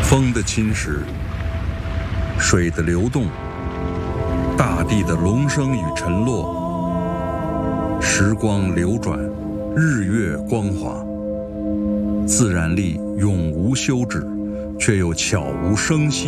风的侵蚀，水的流动，大地的隆升与沉落，时光流转，日月光华，自然力永无休止，却又悄无声息